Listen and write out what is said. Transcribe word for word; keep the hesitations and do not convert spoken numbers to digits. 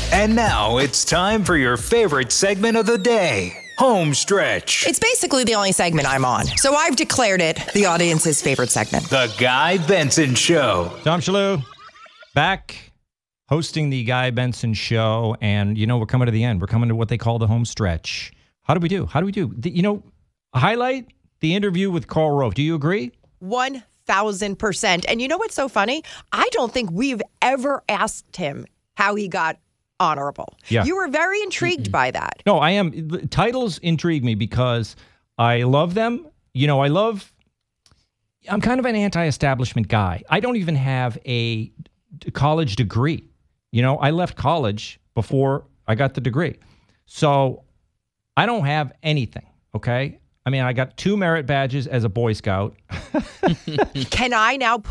And now it's time for your favorite segment of the day, Home Stretch. It's basically the only segment I'm on, so I've declared it the audience's favorite segment. The Guy Benson Show. Tom Shalhoub, back hosting the Guy Benson Show, and you know we're coming to the end. We're coming to what they call the home stretch. How do we do? How do we do? The, you know, highlight the interview with Karl Rove. Do you agree? One thousand percent. And you know what's so funny? I don't think we've ever asked him how he got honorable. Yeah. You were very intrigued mm-hmm. by that. No, I am. The titles intrigue me because I love them. You know, I love, I'm kind of an anti-establishment guy. I don't even have a college degree. You know, I left college before I got the degree. So I don't have anything, okay? I mean, I got two merit badges as a Boy Scout. Can I now